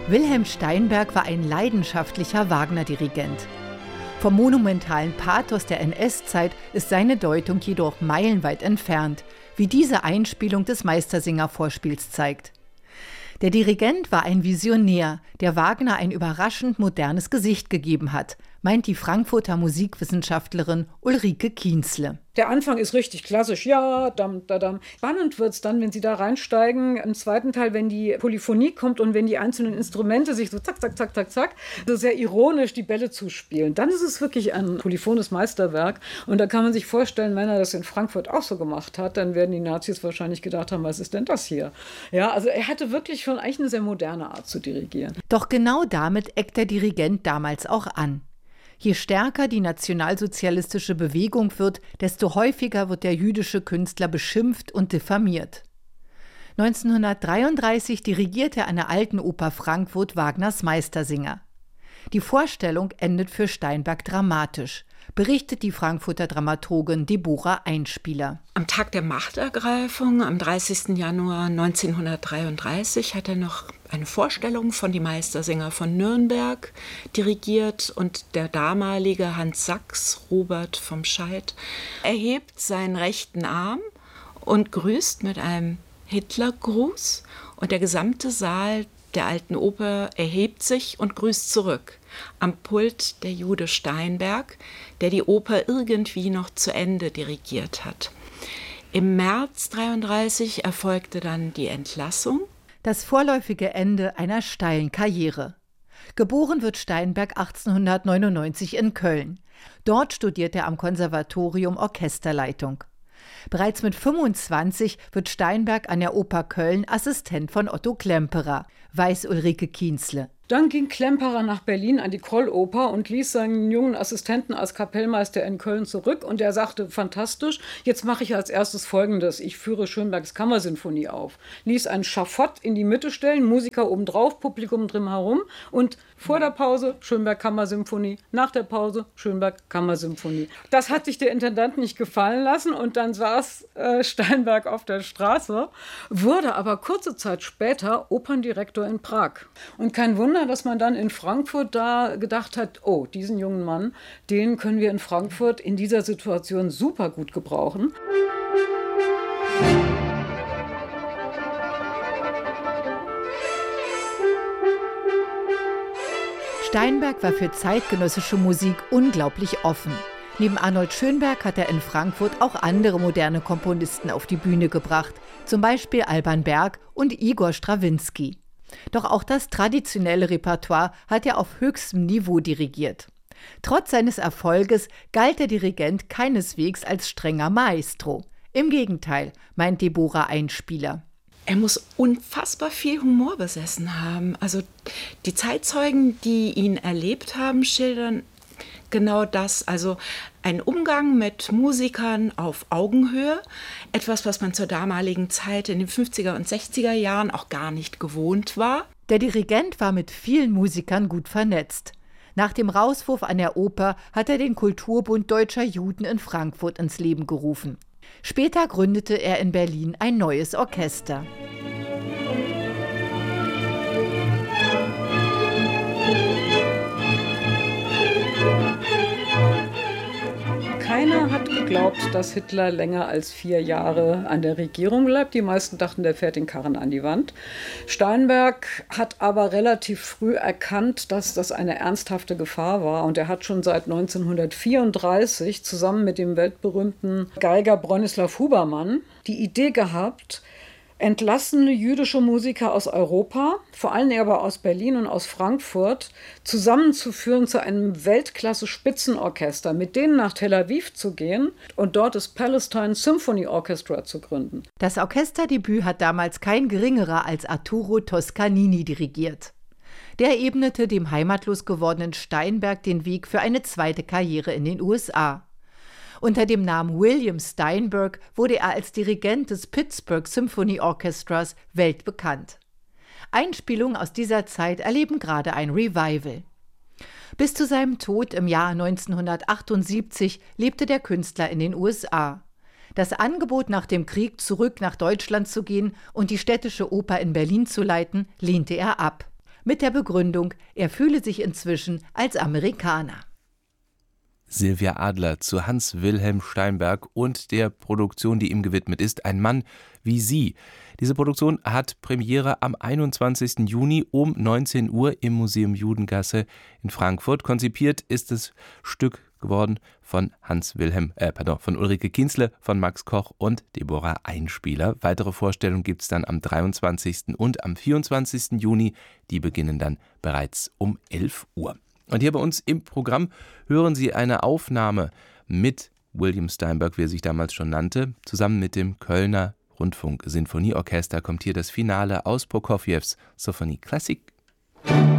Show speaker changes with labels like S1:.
S1: Wilhelm Steinberg war ein leidenschaftlicher Wagner-Dirigent. Vom monumentalen Pathos der NS-Zeit ist seine Deutung jedoch meilenweit entfernt, wie diese Einspielung des Meistersinger-Vorspiels zeigt. Der Dirigent war ein Visionär, der Wagner ein überraschend modernes Gesicht gegeben hat, meint die Frankfurter Musikwissenschaftlerin Ulrike Kienzle.
S2: Der Anfang ist richtig klassisch, ja, dam, da, dam. Spannend wird es dann, wenn Sie da reinsteigen, im zweiten Teil, wenn die Polyphonie kommt und wenn die einzelnen Instrumente sich so zack, zack, zack, zack, zack, so sehr ironisch die Bälle zuspielen. Dann ist es wirklich ein polyphones Meisterwerk und da kann man sich vorstellen, wenn er das in Frankfurt auch so gemacht hat, dann werden die Nazis wahrscheinlich gedacht haben, was ist denn das hier? Ja, also er hatte wirklich schon eigentlich eine sehr moderne Art zu dirigieren.
S1: Doch genau damit eckt der Dirigent damals auch an. Je stärker die nationalsozialistische Bewegung wird, desto häufiger wird der jüdische Künstler beschimpft und diffamiert. 1933 dirigierte er an der Alten Oper Frankfurt Wagners Meistersinger. Die Vorstellung endet für Steinberg dramatisch, berichtet die Frankfurter Dramaturgin Deborah Einspieler.
S3: Am Tag der Machtergreifung, am 30. Januar 1933, hat er noch eine Vorstellung von Die Meistersinger von Nürnberg dirigiert und der damalige Hans Sachs, Robert vom Scheidt, erhebt seinen rechten Arm und grüßt mit einem Hitlergruß und der gesamte Saal der Alten Oper erhebt sich und grüßt zurück. Am Pult der Jude Steinberg, der die Oper irgendwie noch zu Ende dirigiert hat. Im März 1933 erfolgte dann die Entlassung.
S1: Das vorläufige Ende einer steilen Karriere. Geboren wird Steinberg 1899 in Köln. Dort studiert er am Konservatorium Orchesterleitung. Bereits mit 25 wird Steinberg an der Oper Köln Assistent von Otto Klemperer, weiß Ulrike Kienzle.
S2: Dann ging Klemperer nach Berlin an die Krolloper und ließ seinen jungen Assistenten als Kapellmeister in Köln zurück. Und er sagte, fantastisch, jetzt mache ich als erstes Folgendes. Ich führe Schönbergs Kammersinfonie auf. Ließ ein Schafott in die Mitte stellen, Musiker obendrauf, Publikum drumherum. Und vor der Pause Schönberg Kammersymphonie, nach der Pause Schönberg Kammersymphonie. Das hat sich der Intendant nicht gefallen lassen und dann saß Steinberg auf der Straße, wurde aber kurze Zeit später Operndirektor in Prag. Und kein Wunder, dass man dann in Frankfurt da gedacht hat, oh, diesen jungen Mann, den können wir in Frankfurt in dieser Situation super gut gebrauchen.
S1: Steinberg war für zeitgenössische Musik unglaublich offen. Neben Arnold Schönberg hat er in Frankfurt auch andere moderne Komponisten auf die Bühne gebracht, zum Beispiel Alban Berg und Igor Strawinski. Doch auch das traditionelle Repertoire hat er auf höchstem Niveau dirigiert. Trotz seines Erfolges galt der Dirigent keineswegs als strenger Maestro. Im Gegenteil, meint Deborah Einspieler.
S3: Er muss unfassbar viel Humor besessen haben. Also die Zeitzeugen, die ihn erlebt haben, schildern genau das. Also ein Umgang mit Musikern auf Augenhöhe. Etwas, was man zur damaligen Zeit in den 50er und 60er Jahren auch gar nicht gewohnt war.
S1: Der Dirigent war mit vielen Musikern gut vernetzt. Nach dem Rauswurf an der Oper hat er den Kulturbund Deutscher Juden in Frankfurt ins Leben gerufen. Später gründete er in Berlin ein neues Orchester.
S2: Keiner hat geglaubt, dass Hitler länger als 4 Jahre an der Regierung bleibt. Die meisten dachten, der fährt den Karren an die Wand. Steinberg hat aber relativ früh erkannt, dass das eine ernsthafte Gefahr war. Und er hat schon seit 1934 zusammen mit dem weltberühmten Geiger Bronislaw Hubermann die Idee gehabt, entlassene jüdische Musiker aus Europa, vor allem aber aus Berlin und aus Frankfurt, zusammenzuführen zu einem Weltklasse-Spitzenorchester, mit denen nach Tel Aviv zu gehen und dort das Palestine Symphony Orchestra zu gründen.
S1: Das Orchesterdebüt hat damals kein geringerer als Arturo Toscanini dirigiert. Der ebnete dem heimatlos gewordenen Steinberg den Weg für eine zweite Karriere in den USA. Unter dem Namen William Steinberg wurde er als Dirigent des Pittsburgh Symphony Orchestras weltbekannt. Einspielungen aus dieser Zeit erleben gerade ein Revival. Bis zu seinem Tod im Jahr 1978 lebte der Künstler in den USA. Das Angebot, nach dem Krieg zurück nach Deutschland zu gehen und die Städtische Oper in Berlin zu leiten, lehnte er ab. mit der Begründung, er fühle sich inzwischen als Amerikaner.
S4: Sylvia Adler zu Hans Wilhelm Steinberg und der Produktion, die ihm gewidmet ist, Ein Mann wie Sie. Diese Produktion hat Premiere am 21. Juni um 19 Uhr im Museum Judengasse in Frankfurt. Konzipiert ist das Stück geworden von von Ulrike Kienzle, von Max Koch und Deborah Einspieler. Weitere Vorstellungen gibt es dann am 23. und am 24. Juni. Die beginnen dann bereits um 11 Uhr. Und hier bei uns im Programm hören Sie eine Aufnahme mit William Steinberg, wie er sich damals schon nannte. Zusammen mit dem Kölner Rundfunk-Sinfonieorchester kommt hier das Finale aus Prokofjews Symphonie Classique.